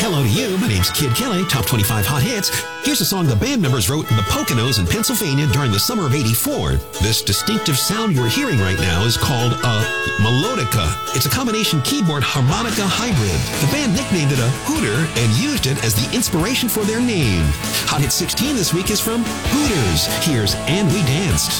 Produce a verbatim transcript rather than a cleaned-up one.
Hello to you. My name's Kid Kelly, Top twenty-five Hot Hits. Here's a song the band members wrote in the Poconos in Pennsylvania during the summer of eighty-four. This distinctive sound you're hearing right now is called a melodica. It's a combination keyboard harmonica hybrid. The band nicknamed it a hooter and used it as the inspiration for their name. Hot Hit sixteen this week is from Hooters. Here's And We Danced.